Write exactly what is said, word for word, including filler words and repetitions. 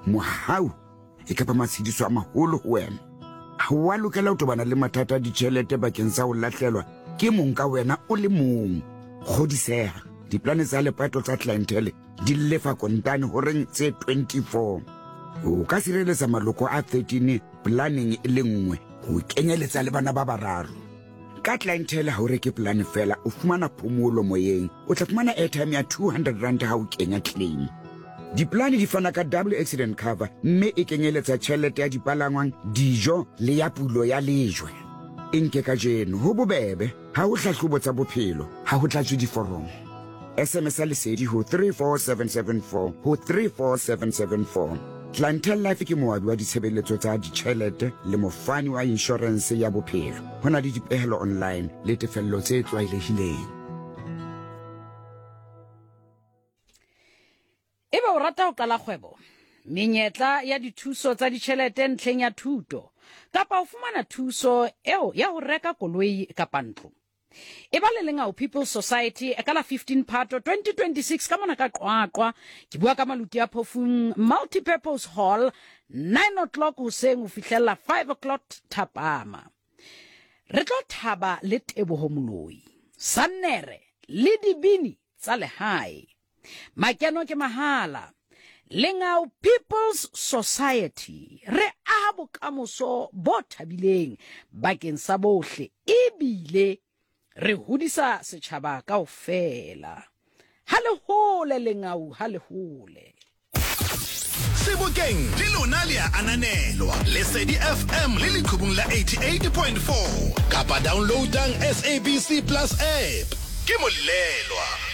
mohau e ka ba matshidiso a maholo ho wena ha wa lokela ho tobana le mathata di tšhelete bakeng sa ho lahlelwa ke mong ka wena o le mong kgodiseha diplane tsa lepato tsa clientele di lefa kontane horeng tse twenty-four o ka sireletsa maloko a thirteen planning e le nngwe ho kenyeletsa le bana ba bararo ka clientele ha o reke plan fela o fumana phomolo moyeng o tla fumana airtime ya two hundred rand ha o kenya claim diplane di fana ka double accident cover mme e kenyeletsa tšhelete ya dipalangwang dijo le ya pulo ya lejwe enke ka jeno ho bobebe ha o hlahlobo tsa bophelo ha ho tlatswe diforomo S M S lesedi ho three four seven seven four ho three four seven seven four Clientele Life ke moabi wa ditshebeletso tsa ditšhelete le mofani wa insurance ya bophelo hona le dipehelo online le tefello tse tlwaelehileng Eba o rata ho qala kgwebo menyetla ya dithuso tsa ditšhelete ntlheng ya thuto kapa o fumana thuso eo ya ho reka koloi kapa ntlo Eba le lenga o People's Society e kala fifteen Phato twenty twenty-six ka mona ka Qwaqwa ke bua ka maluti a Phofung Multipurpose Hall nine o'clock hoseng ho fihlella five o'clock thapama re tlo thaba le Teboho Moloi Sannere le dibini tsa lehae makeno ke mahala lenga o People's Society re aha bokamoso bo thabileng bakeng sa bohle ebile re hodisa setjhaba kaofela ha le hole lengau ha le hole Sebokeng di lona le a ananelwa Lesedi F M le leqhubung la eighty-eight point four kapa downloadang S A B C Plus app ke molelwa